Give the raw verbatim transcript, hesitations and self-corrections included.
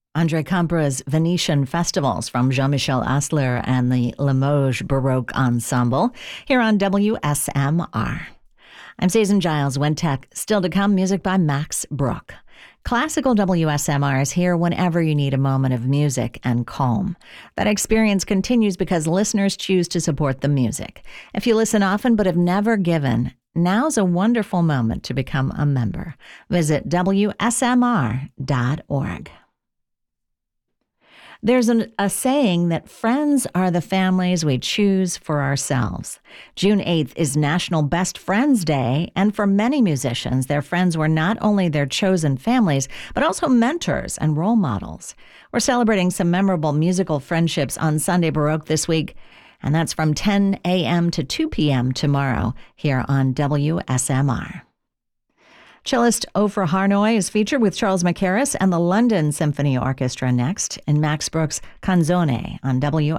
Andre Compra's Venetian Festivals from Jean-Michel Asler and the Limoges Baroque Ensemble here on W S M R. I'm Susan Giles, Wintech. Still to come, music by Max Brook. Classical W S M R is here whenever you need a moment of music and calm. That experience continues because listeners choose to support the music. If you listen often but have never given, now's a wonderful moment to become a member. Visit W S M R dot org. There's an, a saying that friends are the families we choose for ourselves. June eighth is National Best Friends Day, and for many musicians, their friends were not only their chosen families, but also mentors and role models. We're celebrating some memorable musical friendships on Sunday Baroque this week, and that's from ten a.m. to two p.m. tomorrow here on W S M R. Cellist Ofra Harnoy is featured with Charles Mackerras and the London Symphony Orchestra next in Max Brook's Canzone on W